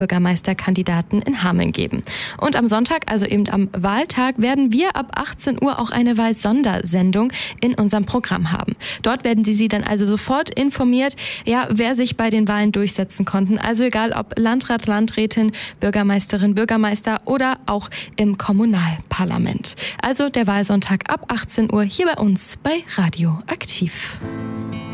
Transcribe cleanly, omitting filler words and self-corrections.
Bürgermeisterkandidaten in Hameln geben. Und am Sonntag, also eben am Wahltag, werden wir ab 18 Uhr auch eine Wahlsondersendung in unserem Programm haben. Dort werden Sie dann also sofort informiert, ja, wer sich bei den Wahlen durchsetzen konnten. Also egal ob Landrat, Landrätin, Bürgermeisterin, Bürgermeister oder auch im Kommunalparlament. Also der Wahlsonntag ab 18 Uhr hier bei uns bei Radio Aktiv.